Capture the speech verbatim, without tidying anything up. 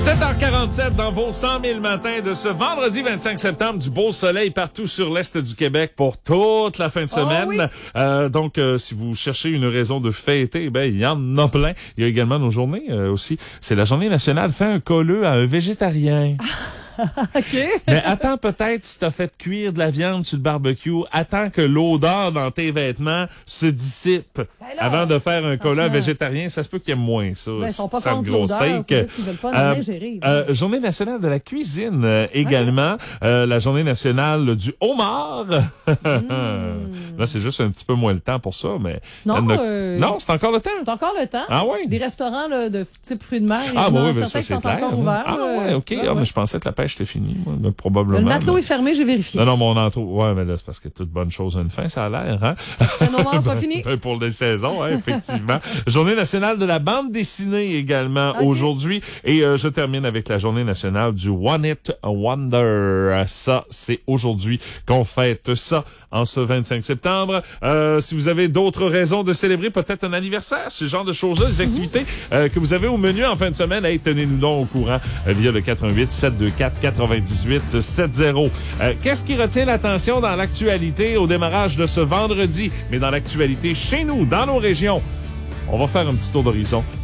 sept heures quarante-sept dans vos cent mille matins de ce vendredi vingt-cinq septembre, du beau soleil partout sur l'est du Québec pour toute la fin de semaine. Oh oui. euh, donc, euh, si vous cherchez une raison de fêter, ben il y en a plein. Il y a également nos journées euh, aussi. C'est la journée nationale Fais un colleux à un végétarien. OK. Mais attends peut-être si t'as fait cuire de la viande sur le barbecue, attends que l'odeur dans tes vêtements se dissipe là, avant de faire un colleux franchement. végétarien. Ça se peut qu'il y ait moins ça. Ben, ils sont pas sans contre gros l'odeur, steak. c'est juste qu'ils veulent pas Euh, nous ingérer. euh, journée nationale de la cuisine euh, également. Euh, la journée nationale du homard. Là, c'est juste un petit peu moins le temps pour ça, mais... Non, il y en a- euh, non, c'est encore le temps. C'est encore le temps. Ah oui? Des restaurants là, de type fruits de mer, il y Ah, en bah a oui, mais certains ça, qui c'est sont clair. encore ouverts. Ah, là. ouais, OK. Ouais, Ah, ouais. mais je pensais que la pêche était finie, moi, mais probablement. Le matelot mais- est fermé, j'ai vérifié. Non, non, mon entrée. Ouais, mais là, c'est parce que toute bonne chose a une fin, ça a l'air, hein? Non, non, c'est pas fini. Ben, pour les saisons, hein, effectivement. Journée nationale de la bande dessinée également Okay. aujourd'hui. Et euh, je termine avec la journée nationale du One It Wonder. Ça, c'est aujourd'hui qu'on fête ça en ce vingt-cinq septembre. Euh, si vous avez d'autres raisons de célébrer peut-être un anniversaire, ce genre de choses-là, des activités euh, que vous avez au menu en fin de semaine, hey, tenez-nous donc au courant euh, via le quatre un huit sept deux quatre quatre-vingt-dix-huit soixante. Euh, qu'est-ce qui retient l'attention dans l'actualité au démarrage de ce vendredi, mais dans l'actualité chez nous, dans nos régions? On va faire un petit tour d'horizon